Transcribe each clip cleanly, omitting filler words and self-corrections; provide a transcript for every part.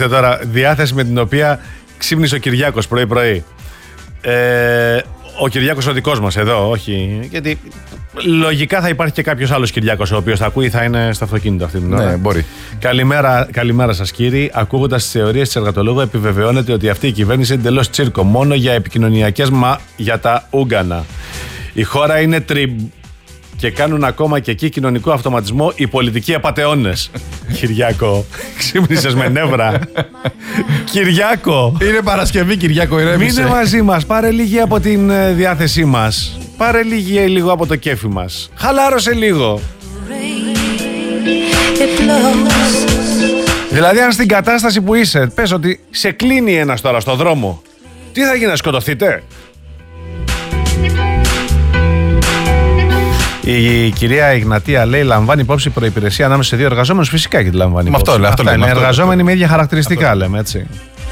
Τώρα, διάθεση με την οποία ξύπνησε ο Κυριάκος πρωί-πρωί. Ο Κυριάκος ο δικός μας εδώ, όχι. Γιατί λογικά θα υπάρχει και κάποιος άλλος Κυριάκος ο οποίος θα ακούει, θα είναι στο αυτοκίνητο αυτή την ώρα. Ναι, μπορεί. Καλημέρα σας κύριοι. Ακούγοντας τις θεωρίες της εργατολόγου, επιβεβαιώνεται ότι αυτή η κυβέρνηση είναι εντελώς τσίρκο. Μόνο για επικοινωνιακές για τα Ούγκανα. Η χώρα είναι και κάνουν ακόμα και εκεί κοινωνικό αυτοματισμό οι πολιτικοί απατεώνες. Κυριάκο, ξύπνησες με νεύρα. Κυριάκο. Είναι Παρασκευή, Κυριάκο, ηρέμησε. Μείνε μαζί μας, πάρε λίγη από την διάθεσή μας. Πάρε λίγο από το κέφι μας. Χαλάρωσε λίγο. Δηλαδή αν στην κατάσταση που είσαι, πες ότι σε κλείνει ένας τώρα στο δρόμο, τι θα γίνει, να σκοτωθείτε? Η κυρία Ιγνατία λέει: λαμβάνει υπόψη προϋπηρεσία ανάμεσα σε δύο εργαζόμενους. Φυσικά και τη λαμβάνει υπόψη. Αυτό λέμε. Εργαζόμενοι με ίδια χαρακτηριστικά, λέμε έτσι.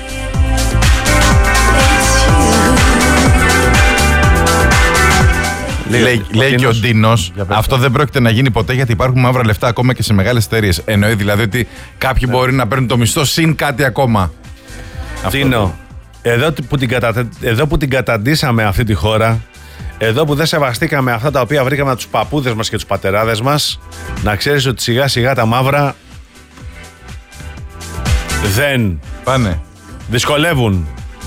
Λέει και ο Ντίνος, αυτό δεν πρόκειται να γίνει ποτέ γιατί υπάρχουν μαύρα λεφτά ακόμα και σε μεγάλες εταιρείες. Εννοεί δηλαδή ότι κάποιοι μπορεί να παίρνουν το μισθό συν κάτι ακόμα. Ντίνο, εδώ που την καταντήσαμε αυτή τη χώρα, εδώ που δεν σεβαστήκαμε αυτά τα οποία βρήκαμε τους παππούδες μας και τους πατεράδες μας, να ξέρεις ότι σιγά σιγά τα μαύρα δεν πάνε. Δυσκολεύουν.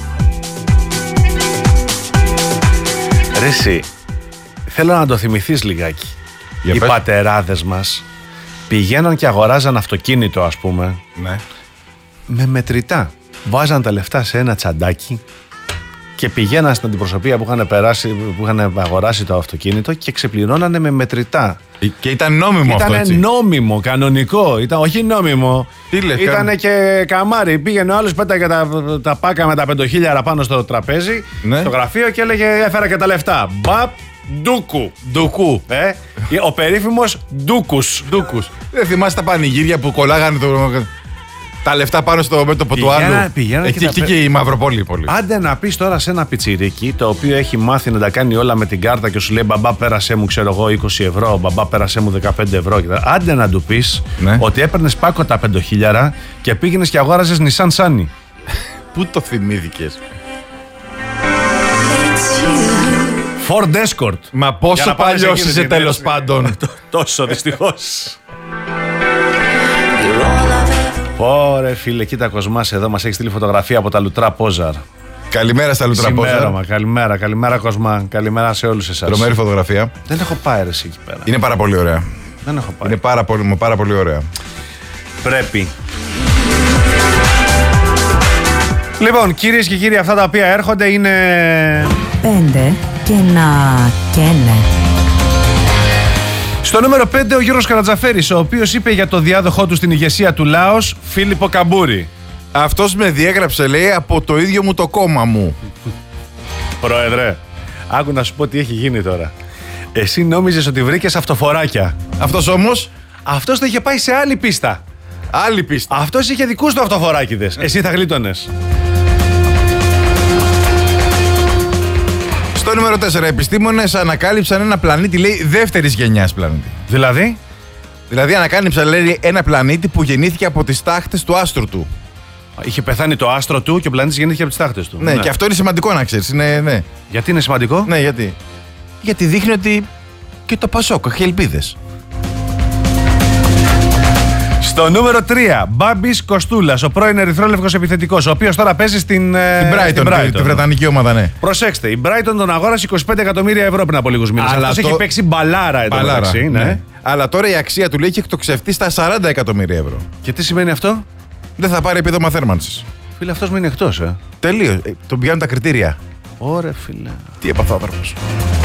Ρε εσύ, θέλω να το θυμηθείς λιγάκι. Οι πατεράδες μας πηγαίναν και αγοράζαν αυτοκίνητο, ας πούμε, ναι, με μετρητά. Βάζαν τα λεφτά σε ένα τσαντάκι και πηγαίναν στην αντιπροσωπεία που είχαν αγοράσει το αυτοκίνητο και ξεπληρώνανε με μετρητά. Και ήταν νόμιμο αυτό, έτσι. Ήταν νόμιμο, κανονικό. Όχι νόμιμο. Ήταν και καμάρι. Πήγαινε ο άλλος, πέταγε τα πάκα με τα 5.000 πάνω στο τραπέζι, ναι, στο γραφείο και έλεγε: έφερα και τα λεφτά. Μπαπ, ντούκου. Ο περίφημος ντούκους. Δεν θυμάσαι τα πανηγύρια που κολλάγανε τα λεφτά πάνω στο μέτωπο του άλλου. Εκεί και η Μαυροπόλη. Άντε να πεις τώρα σε ένα πιτσιρίκι το οποίο έχει μάθει να τα κάνει όλα με την κάρτα και σου λέει: μπαμπά, πέρασέ μου, ξέρω εγώ, 20 ευρώ, μπαμπά, πέρασέ μου 15 ευρώ. Άντε να του πεις, ναι, ότι έπαιρνες πάκο τα 5.000 και πήγαινες και αγόραζες Nissan Sunny. Πού το θυμήθηκες? Ford Escort. Μα πόσο παλιός είσαι, τέλος πάντων. Τόσο δυστυχώς. Ωραία φίλε, κοίτα Κοσμάς εδώ μας έχει στείλει φωτογραφία από τα Λουτρά Πόζαρ. Καλημέρα στα Λουτρά Πόζαρ. Καλημέρα Κοσμά, καλημέρα σε όλους εσάς. Τρομερή φωτογραφία. Δεν έχω πάει εσύ εκεί πέρα. Είναι πάρα πολύ ωραία. Δεν έχω πάει. Είναι πάρα πολύ ωραία. Πρέπει. Λοιπόν, κυρίες και κύριοι, αυτά τα οποία έρχονται είναι 5 και να καίνε. Στο νούμερο 5 ο Γιώργος Καρατζαφέρης, ο οποίος είπε για το διάδοχό του στην ηγεσία του Λάος, Φίλιππο Καμπούρη. Αυτός με διέγραψε, λέει, από το ίδιο μου το κόμμα μου. Πρόεδρε, άκου να σου πω τι έχει γίνει τώρα. Εσύ νόμιζες ότι βρήκες αυτοφοράκια. Αυτός όμως, αυτός το είχε πάει σε άλλη πίστα. Άλλη πίστα. Αυτός είχε δικούς του αυτοφοράκηδες. Εσύ θα γλίτωνες. Στο νούμερο 4, επιστήμονες ανακάλυψαν ένα πλανήτη, λέει, δεύτερης γενιάς πλανήτη. Δηλαδή ανακάλυψαν, λέει, ένα πλανήτη που γεννήθηκε από τις τάχτες του άστρου του. Είχε πεθάνει το άστρο του και ο πλανήτης γεννήθηκε από τις τάχτες του. Ναι, και αυτό είναι σημαντικό να ξέρεις. Ναι. Γιατί είναι σημαντικό? Ναι, γιατί δείχνει ότι και το Πασόκ έχει ελπίδες. Στο νούμερο 3, Μπάμπης Κοστούλας, ο πρώην ερυθρόλευκος επιθετικός, ο οποίος τώρα παίζει στην Brighton, τη βρετανική ομάδα, ναι. Προσέξτε, η Brighton τον αγόρασε 25 εκατομμύρια ευρώ πριν από λίγους μήνες. Αυτός έχει παίξει μπαλάρα εδώ μεταξύ. Ναι. Αλλά τώρα η αξία του, λέει, έχει εκτοξευτεί στα 40 εκατομμύρια ευρώ. Και τι σημαίνει αυτό? Δεν θα πάρει επίδομα θέρμανσης. Φίλε, αυτός μείνει εκτός, Τελείως. Τον πιάνουν τα κριτήρια. Ωραία, φίλε. Τι έπαθε ο άνθρωπος.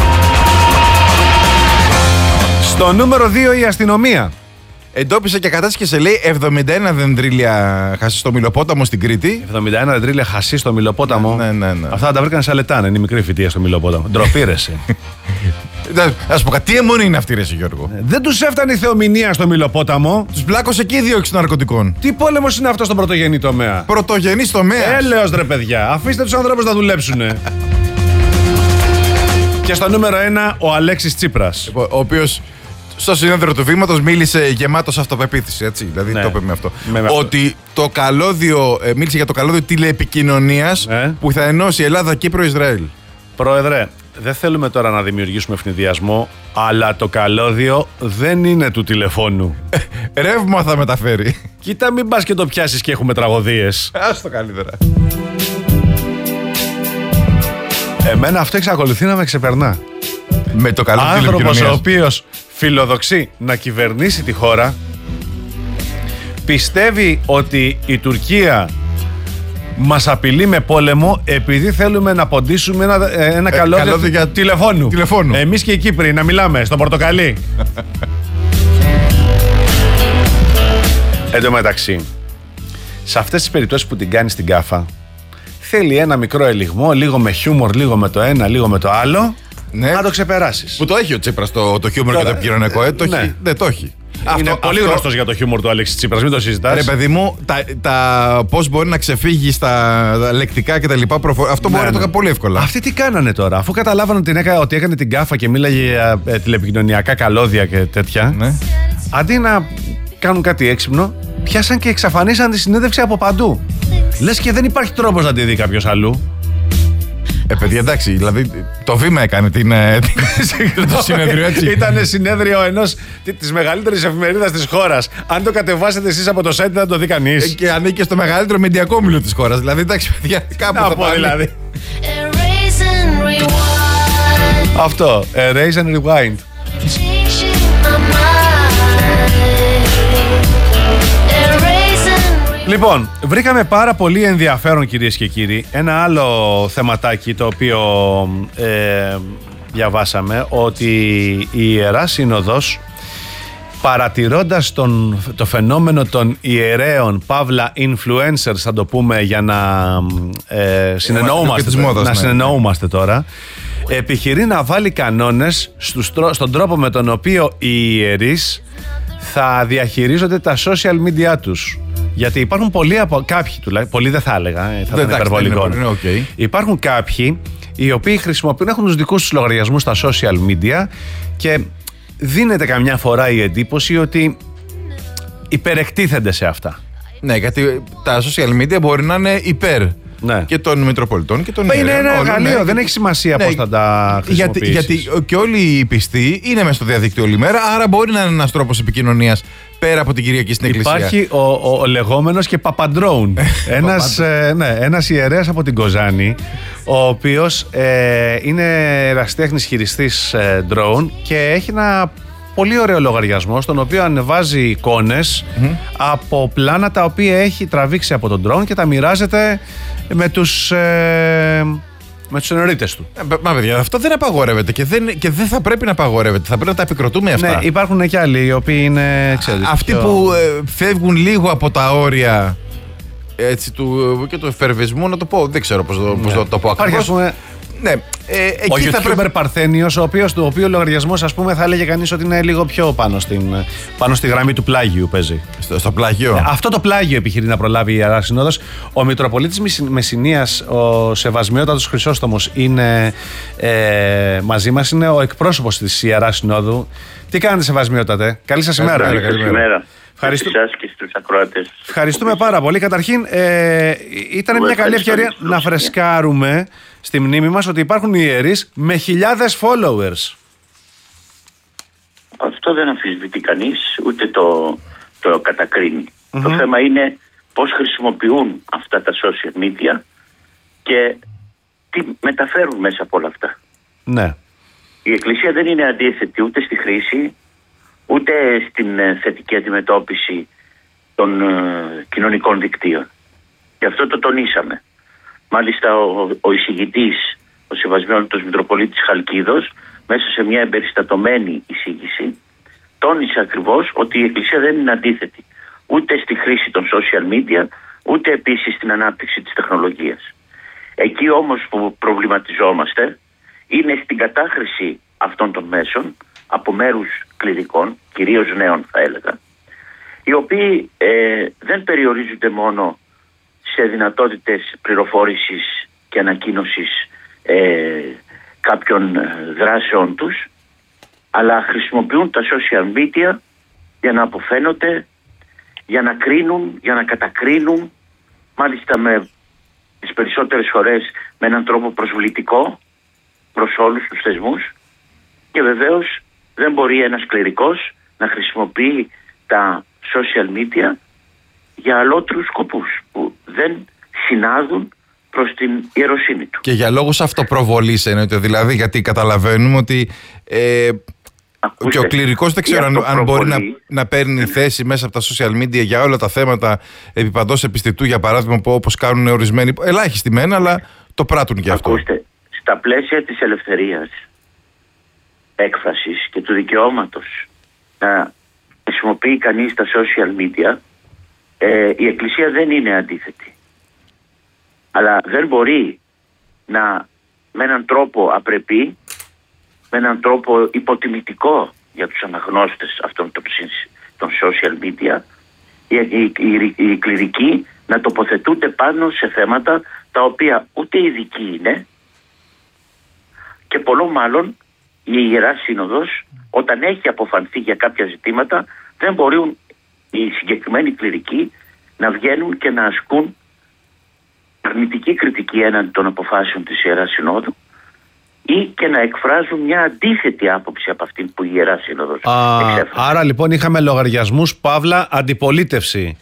Στο νούμερο 2, η αστυνομία εντόπισε και κατάσχεσε, λέει, 71 δεντρίλια χασί στο Μηλοπόταμο στην Κρήτη. 71 δεντρίλια χασί στο Μηλοπόταμο. Ναι. Αυτά τα βρήκαν σε Αλετάνα, είναι η μικρή φυτεία στο Μηλοπόταμο. Ντροπή ρε εσύ. Ας πω κάτι, τι αιμονή είναι αυτή, ρε εσύ, Γιώργο. Δεν τους έφτανε η θεομηνία στο Μηλοπόταμο. Τους πλάκωσε και η δίωξη ναρκωτικών. Τι πόλεμος είναι αυτό στον πρωτογενή τομέα? Πρωτογενής τομέας. Έλεος ρε παιδιά, αφήστε τους ανθρώπους να δουλέψουνε. Και στο νούμερο 1, ο Αλέξης Τσίπρας. Ο οποίος Στο συνέδριο του Βήματος μίλησε γεμάτος αυτοπεποίθηση, έτσι. Δηλαδή Ναι. το είπε με αυτό. αυτό. Ότι το καλώδιο, μίλησε για το καλώδιο τηλεεπικοινωνίας που θα ενώσει Ελλάδα, Κύπρο, Ισραήλ. Πρόεδρε, δεν θέλουμε τώρα να δημιουργήσουμε ευνηδιασμό, αλλά το καλώδιο δεν είναι του τηλεφώνου. Ρεύμα θα μεταφέρει. Κοίτα, μην πας και το πιάσεις και έχουμε τραγωδίες. Άστο καλύτερα. Εμένα αυτό εξακολουθεί να με ξεπερνά. Με το καλώδιο Άνθρωπος ο τηλεπικοινωνίας. οποίος φιλοδοξεί να κυβερνήσει τη χώρα, πιστεύει ότι η Τουρκία μας απειλεί με πόλεμο επειδή θέλουμε να ποντίσουμε ένα καλώδιο καλώδιο για τηλεφώνου. Εμείς και οι Κύπροι να μιλάμε στο πορτοκαλί. Εν τω μεταξύ, σε αυτές τις περιπτώσεις που την κάνει στην κάφα, θέλει ένα μικρό ελιγμό, λίγο με χιούμορ, λίγο με το ένα, λίγο με το άλλο, Ναι. να το ξεπεράσεις. Που το έχει ο Τσίπρας το χιούμορ και το επικοινωνικό. Ναι. Δεν το έχει. Είναι πολύ γνωστός για το χιούμορ του Αλέξη Τσίπρας, μην το συζητάς. Ρε παιδί μου, πώς μπορεί να ξεφύγει στα λεκτικά και τα λοιπά αυτό μπορεί να το κάνει πολύ εύκολα. Αυτοί τι κάνανε τώρα, αφού καταλάβανε ότι έκανε την κάφα και μίλαγε για τηλεπικοινωνιακά καλώδια και τέτοια, Ναι. αντί να κάνουν κάτι έξυπνο, πιάσαν και εξαφανίσαν τη συνέντευξη από παντού. Λες και δεν υπάρχει τρόπος να τη δει κάποιος αλλού. Παιδιά, εντάξει, δηλαδή το Βήμα έκανε το συνέδριο, έτσι. Ήταν συνέδριο της μεγαλύτερης εφημερίδας της χώρας. Αν το κατεβάσετε εσείς από το site, δεν θα το δει κανείς. Και ανήκει στο μεγαλύτερο μεντιακό όμιλο της χώρας. Δηλαδή, εντάξει, παιδιά, κάπου Να θα πω πάνε. δηλαδή. Erase and rewind, Αυτό. Erase and rewind. changing my mind. Erase and rewind. Λοιπόν, βρήκαμε πάρα πολύ ενδιαφέρον, κυρίες και κύριοι, ένα άλλο θεματάκι το οποίο διαβάσαμε, ότι η Ιερά Σύνοδος, παρατηρώντας το φαινόμενο των ιερέων, παύλα influencers θα το πούμε για να συνεννοούμαστε τώρα, επιχειρεί να βάλει κανόνες στον τρόπο με τον οποίο οι ιερείς θα διαχειρίζονται τα social media τους. Γιατί υπάρχουν κάποιοι τουλάχιστον, πολλοί δεν θα έλεγα, θα ήταν υπερβολικό. Υπάρχουν κάποιοι οι οποίοι έχουν τους δικούς τους λογαριασμούς στα social media και δίνεται καμιά φορά η εντύπωση ότι υπερεκτίθενται σε αυτά. Ναι, γιατί τα social media μπορεί να είναι υπέρ και των Μητροπολιτών και των ιερέων. Είναι ένα εργαλείο, δεν έχει σημασία πώς θα τα χρησιμοποιήσεις. Γιατί και όλοι οι πιστοί είναι μέσα στο διαδίκτυο όλη μέρα, άρα μπορεί να είναι ένας τρόπος επικοινωνίας πέρα από την Κυριακή στην Εκκλησία. Υπάρχει ο λεγόμενος και Παπαντρόουν. Ένας ιερέας από την Κοζάνη, ο οποίος είναι ερασιτέχνης χειριστής drone και έχει ένα πολύ ωραίο λογαριασμό στον οποίο ανεβάζει εικόνες από πλάνα τα οποία έχει τραβήξει από τον drone και τα μοιράζεται με τους ενορίτες του. Μα παιδιά, αυτό δεν απαγορεύεται και δεν θα πρέπει να απαγορεύεται. Θα πρέπει να τα επικροτούμε αυτά. Ναι, υπάρχουν και άλλοι οι οποίοι είναι, αυτοί που φεύγουν λίγο από τα όρια και του εφερβισμού, να το πω. Δεν ξέρω πώς το πω ακριβώς. Ναι, ο YouTuber Παρθένιος, ο οποίο λογαριασμός, ας πούμε, θα έλεγε κανείς ότι είναι λίγο πιο πάνω στη γραμμή του πλάγιου παίζει. Στο πλάγιο. Αυτό το πλάγιο επιχειρεί να προλάβει η Ιερά Συνόδος. Ο Μητροπολίτης Μεσσηνίας, ο Σεβασμιότατος Χρυσόστομος, είναι μαζί μας, είναι ο εκπρόσωπος της Ιεράς Συνόδου. Τι κάνετε, Σεβασμιότατε? Καλή σας ημέρα. Καλημέρα. Ευχαριστούμε. Ευχαριστούμε πάρα πολύ. Καταρχήν, ήταν μια καλή ευκαιρία να φρεσκάρουμε στη μνήμη μας ότι υπάρχουν ιερείς με χιλιάδες followers. Αυτό δεν αμφισβητεί κανείς, ούτε το κατακρίνει. Το θέμα είναι πώς χρησιμοποιούν αυτά τα social media και τι μεταφέρουν μέσα από όλα αυτά. Ναι. Η Εκκλησία δεν είναι αντίθετη ούτε στη χρήση, ούτε στην θετική αντιμετώπιση των κοινωνικών δικτύων. Και αυτό το τονίσαμε. Μάλιστα ο εισηγητής, ο Σεβασμιότατος Μητροπολίτης Χαλκίδος, μέσα σε μια εμπεριστατωμένη εισήγηση, τόνισε ακριβώς ότι η Εκκλησία δεν είναι αντίθετη ούτε στη χρήση των social media, ούτε επίσης στην ανάπτυξη της τεχνολογίας. Εκεί όμως που προβληματιζόμαστε είναι στην κατάχρηση αυτών των μέσων από μέρους κληρικών, κυρίως νέων θα έλεγα, οι οποίοι δεν περιορίζονται μόνο σε δυνατότητες πληροφόρησης και ανακοίνωσης κάποιων δράσεων τους, αλλά χρησιμοποιούν τα social media για να αποφαίνονται, για να κρίνουν, για να κατακρίνουν, μάλιστα με τις περισσότερες φορές με έναν τρόπο προσβλητικό προς όλους τους θεσμούς, και βεβαίως δεν μπορεί ένας κληρικός να χρησιμοποιεί τα social media για αλότριους σκοπούς που δεν συνάδουν προς την ιεροσύνη του. Και για λόγους αυτοπροβολής εννοείται, δηλαδή, γιατί καταλαβαίνουμε ότι και ο κληρικός δεν ξέρω αν μπορεί να παίρνει θέση μέσα από τα social media για όλα τα θέματα επιπαντός επιστητού, για παράδειγμα, που όπως κάνουν ορισμένοι, ελάχιστοι μεν, αλλά το πράττουν και αυτό. Ακούστε, στα πλαίσια της ελευθερίας έκφρασης και του δικαιώματος να χρησιμοποιεί κανείς τα social media, η Εκκλησία δεν είναι αντίθετη. Αλλά δεν μπορεί με έναν τρόπο απρεπή, με έναν τρόπο υποτιμητικό για τους αναγνώστες αυτών των social media, οι κληρικοί να τοποθετούνται πάνω σε θέματα τα οποία ούτε ειδικοί είναι, και πολλό μάλλον η Ιερά Σύνοδος, όταν έχει αποφανθεί για κάποια ζητήματα, δεν μπορούν οι συγκεκριμένοι κληρικοί να βγαίνουν και να ασκούν αρνητική κριτική έναντι των αποφάσεων της Ιεράς Συνόδου ή και να εκφράζουν μια αντίθετη άποψη από αυτή που η Ιερά Σύνοδος εξέφρασε. Άρα λοιπόν είχαμε λογαριασμούς, παύλα, αντιπολίτευση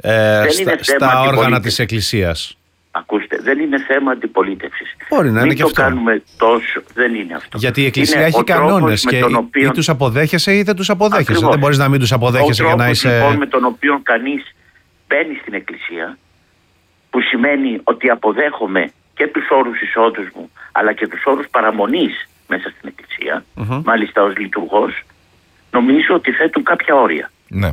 στα όργανα της Εκκλησίας. Ακούστε, δεν είναι θέμα αντιπολίτευσης. Μπορεί να είναι και αυτό. Μην το κάνουμε τόσο, δεν είναι αυτό. Γιατί η Εκκλησία έχει κανόνες και ή τους αποδέχεσαι ή δεν τους αποδέχεσαι. Ακριβώς. Δεν μπορείς να μην τους αποδέχεσαι για να είσαι... Ο τρόπος λοιπόν με τον οποίο κανείς μπαίνει στην Εκκλησία, που σημαίνει ότι αποδέχομαι και τους όρους εισόδους μου, αλλά και τους όρους παραμονής μέσα στην Εκκλησία, μάλιστα ως λειτουργός, νομίζω ότι θέτουν κάποια όρια. Ναι.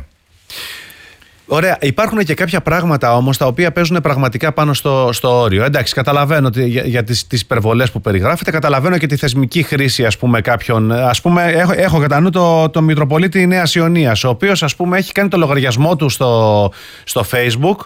Ωραία. Υπάρχουν και κάποια πράγματα όμως τα οποία παίζουν πραγματικά πάνω στο όριο. Εντάξει, καταλαβαίνω ότι για τις υπερβολές που περιγράφετε, καταλαβαίνω και τη θεσμική χρήση, ας πούμε, κάποιων. Ας πούμε, έχω κατά νου το Μητροπολίτη Νέας Ιωνίας, ο οποίος, ας πούμε, έχει κάνει το λογαριασμό του στο Facebook.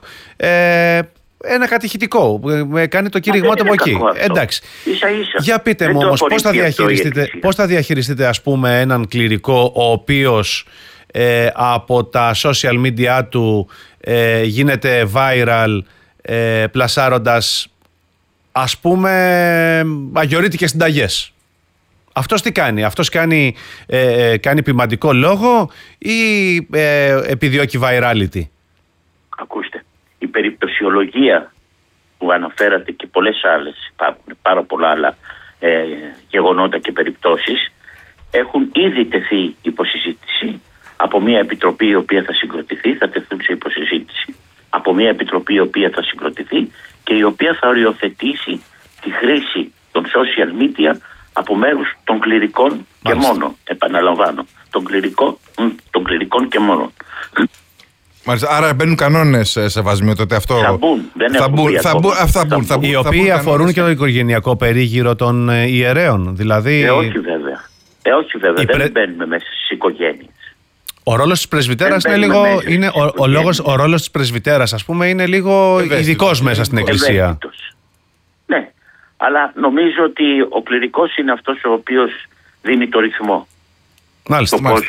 Ένα κατηχητικό. Κάνει το κήρυγμά του από εκεί. Εντάξει. Ίσα-ίσα. Για πείτε μου όμως, πώς θα διαχειριστείτε, ας πούμε, έναν κληρικό ο οποίος από τα social media του γίνεται viral, πλασάροντας, ας πούμε, αγιορείτικες συνταγές. Αυτός τι κάνει? Αυτός κάνει ποιμαντικό λόγο ή επιδιώκει virality? Ακούστε, η περιπτωσιολογία που αναφέρατε και πολλές άλλες, υπάρχουν πάρα πολλά άλλα γεγονότα και περιπτώσεις, έχουν ήδη τεθεί υποσυζήτηση από μια επιτροπή η οποία θα συγκροτηθεί, θα τεθούν σε υποσυζήτηση από μια επιτροπή η οποία θα συγκροτηθεί και η οποία θα οριοθετήσει τη χρήση των social media από μέρους των κληρικών και μόνο. Επαναλαμβάνω, των κληρικών και μόνο. Μάλιστα, άρα μπαίνουν κανόνες σεβασμίου, τότε αυτό. Θα μπουν. Οι οποίοι αφορούν και το οικογενειακό περίγυρο των ιερέων, δηλαδή. Όχι βέβαια. Δεν μπαίνουμε μέσα στις οικογένειες. Ο ρόλος της πρεσβυτέρας είναι λίγο. Ο ρόλος της πρεσβυτέρας, ας πούμε, είναι λίγο ειδικός μέσα στην Εκκλησία. Ναι, αλλά νομίζω ότι ο κληρικός είναι αυτός ο οποίος δίνει το ρυθμό. Μάλιστα. Πώς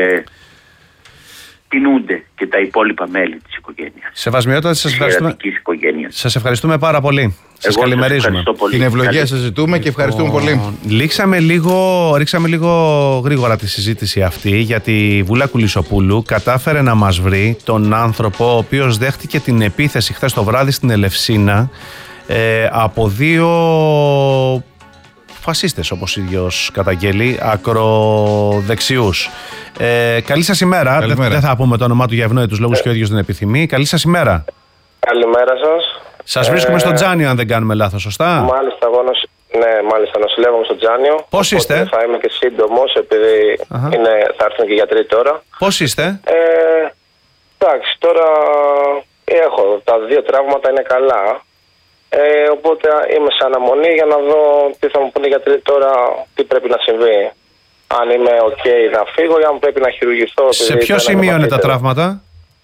κινούνται και τα υπόλοιπα μέλη της οικογένειας. Σεβασμιότατα, σας ευχαριστούμε πάρα πολύ. Σας καλημερίζουμε. Την ευλογία σας ζητούμε και ευχαριστούμε πολύ. Ρίξαμε λίγο γρήγορα τη συζήτηση αυτή, γιατί η Βούλα Κουλισσοπούλου κατάφερε να μας βρει τον άνθρωπο ο οποίος δέχτηκε την επίθεση χθες το βράδυ στην Ελευσίνα από δύο φασίστες, όπως ίδιος καταγγέλει, ακροδεξιούς. Καλή σας ημέρα. Δεν θα πούμε το όνομά του για ευνόητους λόγους και ο ίδιος δεν επιθυμεί. Καλή σας ημέρα. Καλημέρα σας. Σας βρίσκουμε στο Τζάνιο, αν δεν κάνουμε λάθος, σωστά? Μάλιστα, μάλιστα, νοσηλεύομαι στο Τζάνιο. Πώς είστε? Θα είμαι και σύντομος, επειδή θα έρθουν και γιατροί τώρα. Πώς είστε? Εντάξει, τώρα έχω τα δύο τραύματα, είναι καλά. Οπότε είμαι σε αναμονή για να δω τι θα μου πούνε οι γιατροί τώρα, τι πρέπει να συμβεί. Αν είμαι ok να φύγω ή αν πρέπει να χειρουργηθώ. Σε ποιο σημείο είναι τα τραύματα?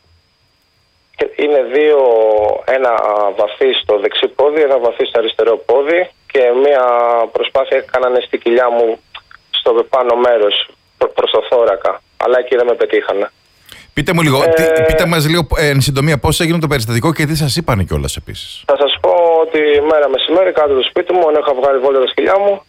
Είναι δύο, ένα βαθύ στο δεξί πόδι, ένα βαθύ στο αριστερό πόδι και μια προσπάθεια έκαναν στη κοιλιά μου στο πάνω μέρος. προς το θώρακα. Αλλά εκεί δεν με πετύχανε. Πείτε μου λίγο, πείτε μας λίγο εν συντομία πώς έγινε το περιστατικό και τι σας είπανε κιόλας επίσης. Θα σας πω ότι μέρα μεσημέρι κάτω το σπίτι μου, έχω βγάλει βόλτα τα σκυλιά μου.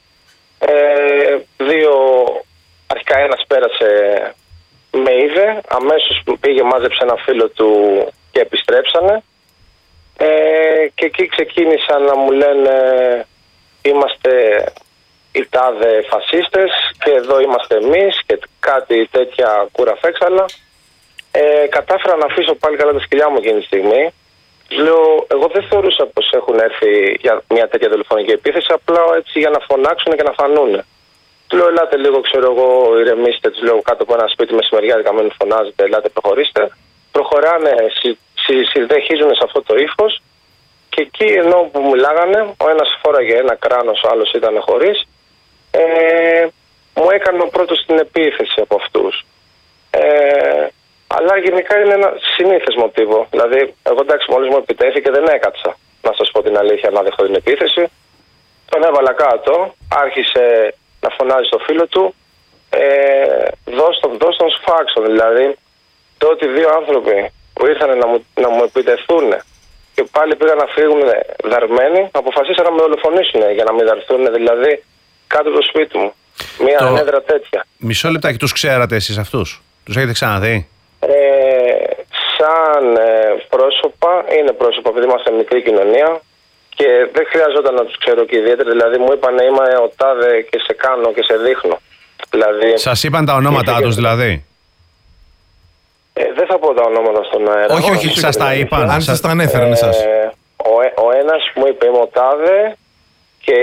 Αρχικά ένας πέρασε, με είδε, αμέσως πήγε, μάζεψε ένα φίλο του και επιστρέψανε. Και εκεί ξεκίνησαν να μου λένε είμαστε οι τάδε φασίστες και εδώ είμαστε εμείς και κάτι τέτοια κουραφέξαλα. Κατάφερα να αφήσω πάλι καλά τα σκυλιά μου εκείνη τη στιγμή. Λέω, εγώ δεν θεωρούσα πως έχουν έρθει για μια τέτοια δολοφονική επίθεση, απλά έτσι για να φωνάξουν και να φανούνε. Του λέω, ελάτε λίγο, ξέρω εγώ, ηρεμήστε. Του λέω, κάτω από ένα σπίτι μεσημεριάτικα, μην φωνάζετε, ελάτε, προχωρήστε. Προχωράνε, συνδεχίζουν σε αυτό το ύφος. Και εκεί ενώ που μιλάγανε, ο ένας φόραγε ένα κράνος, ο άλλος ήταν χωρίς. Μου έκανε ο πρώτος την επίθεση από αυτούς. Αλλά γενικά είναι ένα συνήθες μοτίβο. Δηλαδή, εγώ εντάξει, μόλις μου επιτέθηκε δεν έκατσα, να σας πω την αλήθεια, να δεχτώ την επίθεση. Τον έβαλα κάτω, άρχισε να φωνάζει στο φίλο του, δώσ' τον σφάξον. Δηλαδή, το ότι δύο άνθρωποι που ήρθαν να μου επιτεθούν και πάλι πήγαν να φύγουν δαρμένοι, αποφασίσαν να με δολοφονήσουν για να μην δαρθούν, δηλαδή κάτω από το σπίτι μου. Μια ανέδρα τέτοια. Μισό λεπτάκι, τους ξέρατε εσείς αυτούς? Τους έχετε ξαναδεί? Σαν πρόσωπα, είναι πρόσωπα επειδή είμαστε μικρή κοινωνία και δεν χρειαζόταν να τους ξέρω και ιδιαίτερα. Δηλαδή μου είπαν είμαι ο τάδε και σε κάνω και σε δείχνω. Δηλαδή, σας είπαν τα ονόματά τους δηλαδή? Δεν θα πω τα ονόματα στον αέρα. Όχι, σας τα είπαν. Αν σας τα ανέφεραν εσάς. Ο ένας μου είπε είμαι ο τάδε και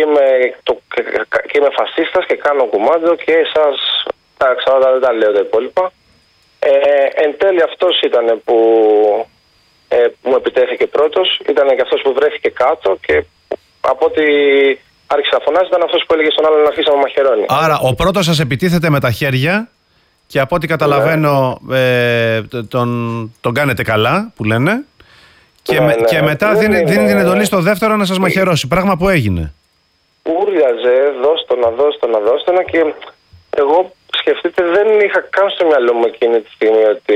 είμαι φασίστας και κάνω κουμάντο και εσάς τα ξέρω, δεν τα λέω τα υπόλοιπα. Εν τέλει αυτός ήταν που μου επιτέθηκε πρώτος, ήταν και αυτός που βρέθηκε κάτω και από ό,τι άρχισε να φωνάζει ήταν αυτός που έλεγε στον άλλον να αρχίσει να μαχαιρώνει. Άρα ο πρώτος σας επιτίθεται με τα χέρια και από ό,τι καταλαβαίνω τον κάνετε καλά που λένε και μετά δίνει την εντολή στο δεύτερο να σας μαχαιρώσει, πράγμα που έγινε. Ούρλιαζε, δώσ' το και εγώ σκεφτείτε δεν είχα καν στο μυαλό μου εκείνη τη στιγμή ότι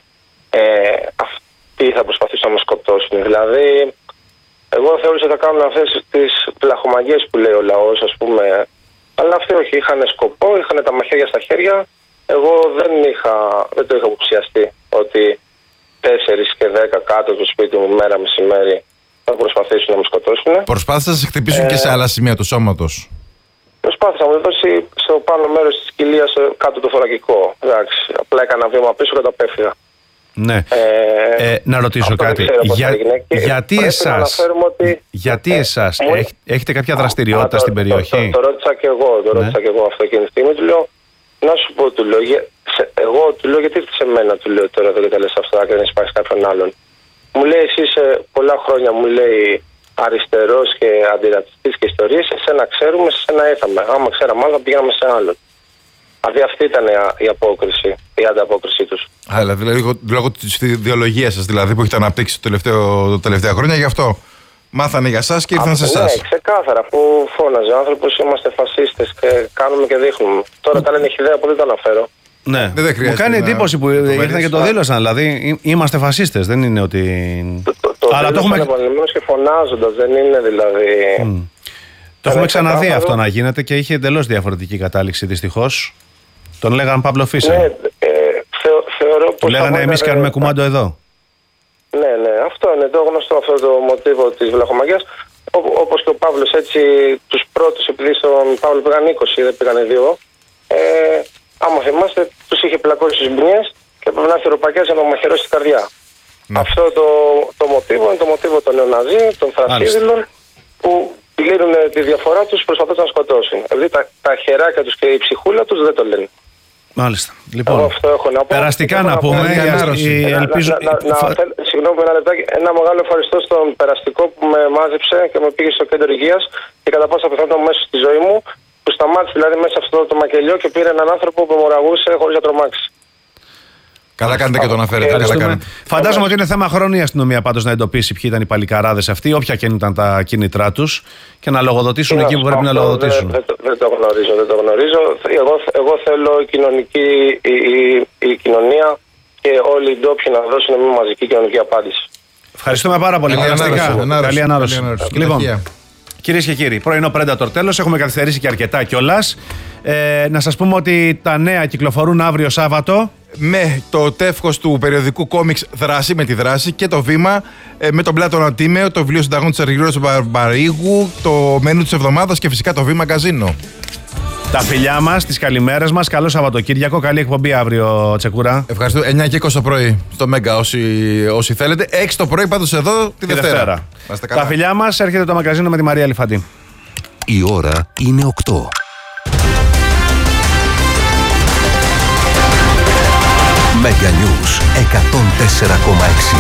αυτοί θα προσπαθήσουν να με σκοτώσουν. Δηλαδή εγώ θεώρησα ότι θα κάνουν αυτές τις πλαχομαγίες που λέει ο λαός, ας πούμε, αλλά αυτοί όχι, είχαν σκοπό, είχαν τα μαχαίρια στα χέρια. Εγώ δεν το είχα υποψιαστεί ότι 4 και 10 κάτω από το σπίτι μου μέρα μεσημέρι θα προσπαθήσουν να με σκοτώσουν. Προσπάθησαν να σε χτυπήσουν και σε άλλα σημεία του σώματος? Προσπάθησα να μου δώσει στο πάνω μέρος της κοιλίας κάτω το θωρακικό. Εντάξει, απλά έκανα βήμα πίσω και τα πέφυγα. Ναι. Να ρωτήσω κάτι. Γιατί εσάς έχετε κάποια δραστηριότητα στην περιοχή? Το ρώτησα και εγώ, αυτό εκείνη τη στιγμή. Του λέω, να σου πω, εγώ του λέω γιατί ήρθε σε μένα, του λέω τώρα εδώ και τα λες αυτά και δεν υπάρχει κάποιον άλλον. Μου λέει εσύ σε πολλά χρόνια, μου λέει, αριστερός και αντιρατσιστής και ιστορίες, εσένα ξέρουμε, σε εσένα ήρθαμε. Άμα ξέραμε άλλο θα πηγαίναμε σε άλλον. Δηλαδή αυτή ήταν η απόκριση, η ανταπόκρισή τους. Δηλαδή λόγω της ιδεολογίας σας δηλαδή που έχετε αναπτύξει τα τελευταία χρόνια, γι' αυτό μάθανε για εσάς και ήρθαν σε εσάς. Ναι, ξεκάθαρα, που φώναζε ο άνθρωπος είμαστε φασίστες και κάνουμε και δείχνουμε. Τώρα τα λένε χιδέα που δεν το αναφέρω. Ναι, μου κάνει εντύπωση που ήρθαν και το δήλωσαν. Δηλαδή είμαστε φασίστες, δεν είναι ότι. Αλλά το έχουμε επανειλημμένως και φωνάζοντας, δεν είναι δηλαδή. Το έχουμε ξαναδεί αυτό να γίνεται και είχε εντελώς διαφορετική κατάληξη δυστυχώς. Τον λέγανε Παύλο Φίσα. Ναι, θεωρώ πως. Του λέγανε εμείς κάνουμε κουμάντο εδώ. Ναι, αυτό είναι το γνωστό αυτό το μοτίβο της βλαχομαγιάς. Όπως και ο Παύλος, έτσι τους πρώτους, επειδή στον Παύλο πήγαν 20, δεν πήγαν 2. Άμα θυμάστε, τους είχε πλακώσει στις μπουνιές και πρέπει να έρθει ο Ροπακιάς για να μαχαιρώσει την καρδιά. Ναι. Αυτό το μοτίβο είναι το μοτίβο των νεοναζί, των θρασίδηλων, που λύνουν τη διαφορά τους προσπαθώντας να σκοτώσουν. Δηλαδή τα χεράκια τους και η ψυχούλα τους δεν το λένε. Μάλιστα. Λοιπόν, αυτό έχω να πω. Περαστικά να πούμε. Συγγνώμη, ένα λεπτάκι. Ένα μεγάλο ευχαριστώ στον περαστικό που με μάζεψε και με πήγε στο κέντρο υγείας και κατά πάσα πιθανότητα μέσα στη ζωή μου, που σταμάτησε δηλαδή μέσα σε αυτό το μακελιό και πήρε έναν άνθρωπο που μοραγούσε χωρίς να τρομάξει. Καλά κάνετε και τον αναφέρετε. Φαντάζομαι ότι είναι θέμα χρόνου η αστυνομία πάντως να εντοπίσει ποιοι ήταν οι παλικαράδες αυτοί, όποια και ήταν τα κίνητρά τους, και να λογοδοτήσουν εκεί που πρέπει να λογοδοτήσουν. Δεν το γνωρίζω. Εγώ θέλω η κοινωνία και όλοι οι ντόπιοι να δώσουν μια μαζική κοινωνική απάντηση. Ευχαριστούμε πάρα πολύ. Καλή ανάρρωση. Λοιπόν, κυρίες και κύριοι, πρωινό Predator τέλος. Έχουμε καθυστερήσει και αρκετά κιόλας. Να σας πούμε ότι τα νέα κυκλοφορούν αύριο Σάββατο. Με το τεύχος του περιοδικού κόμιξ Δράση με τη δράση και το βήμα με τον Πλάτωνα Τίμεο, το βιβλίο συνταγών της Αργυρός Μπαρμπαρίγου, το μενού της εβδομάδας και φυσικά το βήμα Καζίνο. Τα φιλιά μας, τις καλημέρες μας. Καλό Σαββατοκύριακο. Καλή εκπομπή αύριο, Τσεκούρα. Ευχαριστώ. 9 και 20 το πρωί στο Μέγκα όσοι θέλετε. 6 το πρωί πάντως εδώ τη Δευτέρα. Τα φιλιά μας. Έρχεται το μαγκαζίνο με τη Μαρία Λιφαντή. Η ώρα είναι 8. Mega News 104,6.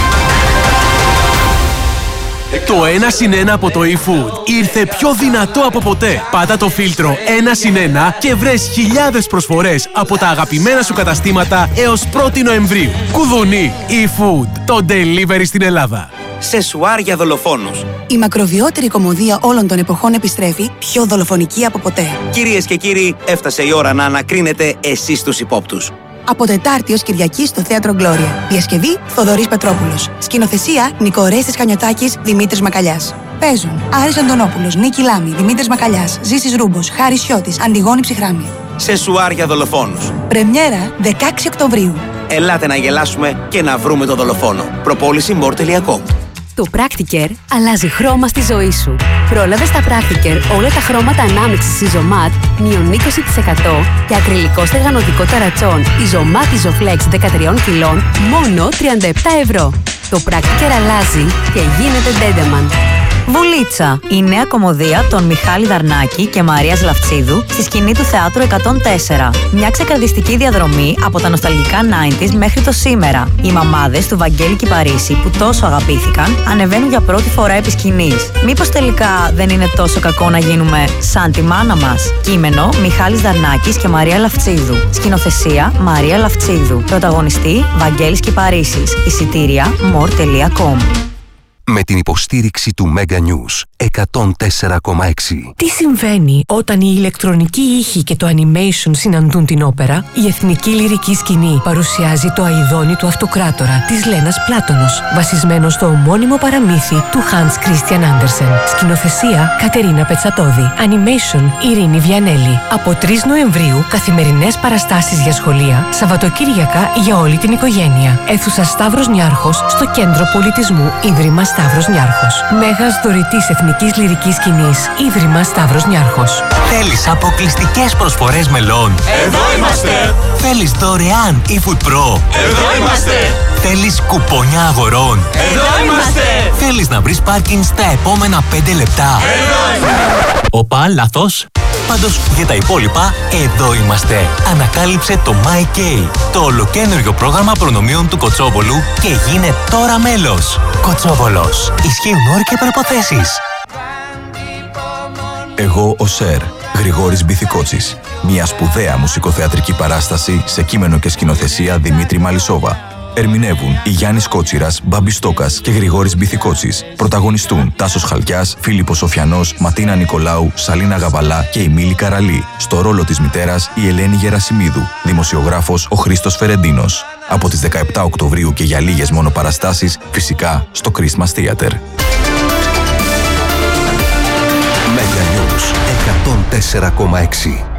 Το 1+1 από το eFood ήρθε πιο δυνατό από ποτέ. Πάτα το φίλτρο 1+1 και βρες χιλιάδες προσφορές από τα αγαπημένα σου καταστήματα έως 1η Νοεμβρίου. Κουδουνί eFood, το delivery στην Ελλάδα. Σεσουάρ για δολοφόνους. Η μακροβιότερη κωμωδία όλων των εποχών επιστρέφει, πιο δολοφονική από ποτέ. Κυρίες και κύριοι, έφτασε η ώρα να ανακρίνετε εσείς τους υπόπτους. Από Τετάρτη ως Κυριακή στο Θέατρο Γκλώρια. Διασκευή Θοδωρής Πετρόπουλος. Σκηνοθεσία Νικορέστης Χανιωτάκης, Δημήτρης Μακαλιάς. Παίζουν Άρης Αντωνόπουλος, Νίκη Λάμη, Δημήτρης Μακαλιάς, Ζήσης Ρούμπος, Χάρης Σιώτης, Αντιγόνη Ψυχράμη. Σεσουάρ για δολοφόνους. Πρεμιέρα 16 Οκτωβρίου. Ελάτε να γελάσουμε και να βρούμε τον δολοφόνο. Προπόληση more.com. Το Practicare αλλάζει χρώμα στη ζωή σου. Πρόλαβε στα Practicare όλα τα χρώματα ανάμειξης Isomat μείον 20% και ακριλικό στεγανωτικό ταρατσόν Isomat Isoflex 13 κιλών μόνο 37 ευρώ. Το Practicare αλλάζει και γίνεται Dedeman. Βουλίτσα, η νέα κωμωδία των Μιχάλη Δαρνάκη και Μαρίας Λαφτσίδου στη σκηνή του Θεάτρου 104. Μια ξεκαρδιστική διαδρομή από τα νοσταλγικά 90s μέχρι το σήμερα. Οι μαμάδες του Βαγγέλη Κιπαρίσι που τόσο αγαπήθηκαν ανεβαίνουν για πρώτη φορά επί σκηνής. Μήπως τελικά δεν είναι τόσο κακό να γίνουμε σαν τη μάνα μας? Κείμενο Μιχάλης Δαρνάκης και Μαρία Λαφτσίδου. Σκηνοθεσία Μαρία Λαφτσίδου. Πρωταγωνιστή Βαγγέλης Κιπαρίσης. Εισιτήρια more.com. Με την υποστήριξη του Mega News 104,6. Τι συμβαίνει όταν η ηλεκτρονική ήχη και το animation συναντούν την όπερα? Η Εθνική Λυρική Σκηνή παρουσιάζει το Αηδόνι του Αυτοκράτορα της Λένας Πλάτωνος, βασισμένο στο ομώνυμο παραμύθι του Hans Christian Andersen. Σκηνοθεσία Κατερίνα Πετσατώδη. Animation Ειρήνη Βιανέλη. Από 3 Νοεμβρίου καθημερινές παραστάσεις για σχολεία, Σαββατοκύριακα για όλη την οικογένεια. Αίθουσα Σταύρος Νιάρχος στο Κέντρο Πολιτισμού Ίδρυμα Σταύρος Νιάρχος. Μέγας δωρητής Εθνικής Λυρικής Σκηνής, Ίδρυμα Σταύρος Νιάρχος. Θέλεις αποκλειστικές προσφορές μελών? Εδώ είμαστε! Θέλεις δωρεάν eFood Pro? Εδώ είμαστε! Θέλεις κουπόνια αγορών? Εδώ είμαστε! Θέλεις να βρεις πάρκινγκ στα επόμενα 5 λεπτά? Εδώ είμαστε! Οπα, λάθος. Πάντως για τα υπόλοιπα, εδώ είμαστε. Ανακάλυψε το MyK, το ολοκαίνουργιο πρόγραμμα προνομίων του Κοτσόβολου και γίνε τώρα μέλος. Κοτσόβολος. Ισχύουν όροι και προϋποθέσεις. Εγώ ο Σερ, Γρηγόρης Μπιθικότσης. Μια σπουδαία μουσικοθεατρική παράσταση σε κείμενο και σκηνοθεσία Δημήτρη Μαλισσόβα. Ερμηνεύουν η Γιάννης Κότσιρας, Μπάμπης Στόκας και Γρηγόρης Μπιθικότσης. Πρωταγωνιστούν Τάσος Χαλκιάς, Φίλιππος Σοφιανός, Ματίνα Νικολάου, Σαλίνα Γαβαλά και η Μίλη Καραλή. Στο ρόλο της μητέρας η Ελένη Γερασιμίδου. Δημοσιογράφος ο Χρήστος Φερεντίνος. Από τις 17 Οκτωβρίου και για λίγες μόνο παραστάσεις, φυσικά στο Christmas Theater. Mega News 104,6.